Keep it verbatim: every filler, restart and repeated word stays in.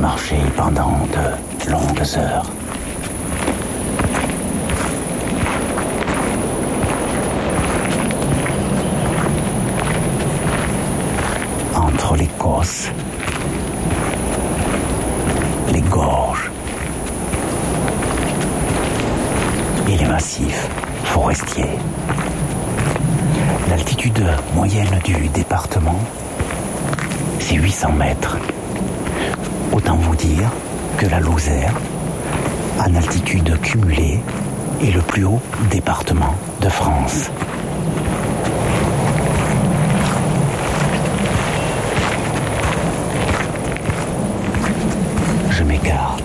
marcher pendant de longues heures. Entre les cosses, les gorges et les massifs forestiers. L'altitude moyenne du département, c'est huit cents mètres. Autant vous dire que la Lozère, en altitude cumulée, est le plus haut département de France. Je m'égare.